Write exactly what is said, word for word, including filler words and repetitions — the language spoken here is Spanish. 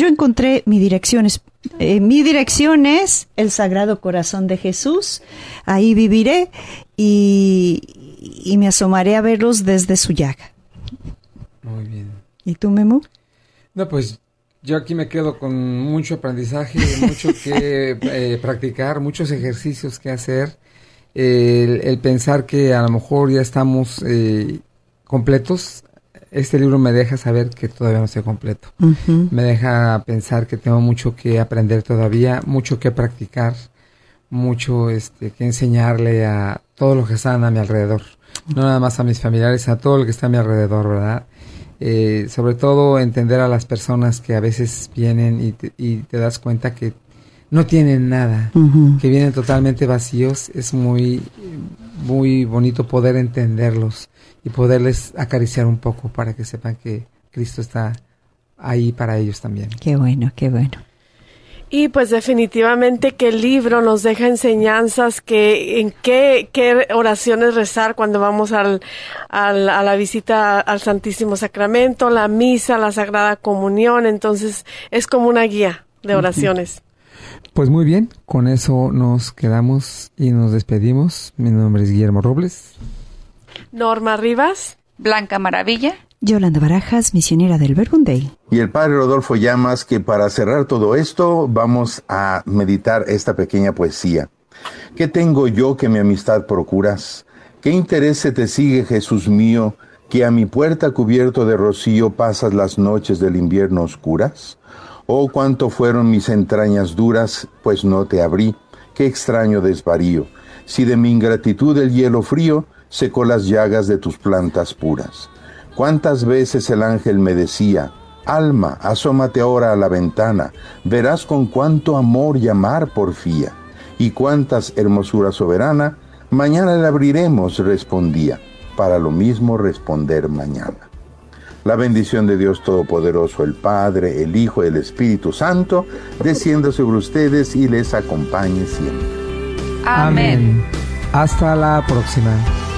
yo encontré mi dirección. Es, eh, mi dirección es el Sagrado Corazón de Jesús. Ahí viviré y, y me asomaré a verlos desde su llaga. Muy bien. ¿Y tú, Memo? No, pues yo aquí me quedo con mucho aprendizaje, mucho que eh, practicar, muchos ejercicios que hacer. El, el pensar que a lo mejor ya estamos eh, completos. Este libro me deja saber que todavía no estoy completo. Uh-huh. Me deja pensar que tengo mucho que aprender todavía, mucho que practicar, mucho este, que enseñarle a todos los que están a mi alrededor. No nada más a mis familiares, a todo lo que está a mi alrededor, ¿verdad? Eh, sobre todo entender a las personas que a veces vienen y te, y te das cuenta que no tienen nada, uh-huh. que vienen totalmente vacíos. Es muy, muy bonito poder entenderlos y poderles acariciar un poco para que sepan que Cristo está ahí para ellos también. Qué bueno, qué bueno. Y pues definitivamente que el libro nos deja enseñanzas que en qué, qué oraciones rezar cuando vamos al, al, a la visita al Santísimo Sacramento, la misa, la Sagrada Comunión. Entonces es como una guía de oraciones. Pues muy bien, con eso nos quedamos y nos despedimos. Mi nombre es Guillermo Robles. Norma Rivas. Blanca Maravilla. Yolanda Barajas, misionera del Verbum Dei. Y el padre Rodolfo Llamas, que para cerrar todo esto vamos a meditar esta pequeña poesía. ¿Qué tengo yo que mi amistad procuras? ¿Qué interés se te sigue, Jesús mío, que a mi puerta cubierto de rocío pasas las noches del invierno oscuras? Oh, cuánto fueron mis entrañas duras, pues no te abrí. Qué extraño desvarío, si de mi ingratitud el hielo frío secó las llagas de tus plantas puras. Cuántas veces el ángel me decía, alma, asómate ahora a la ventana, verás con cuánto amor y amar porfía. Y cuántas hermosura soberana, mañana le abriremos, respondía, para lo mismo responder mañana. La bendición de Dios Todopoderoso, el Padre, el Hijo y el Espíritu Santo, descienda sobre ustedes y les acompañe siempre. Amén. Amén. Hasta la próxima.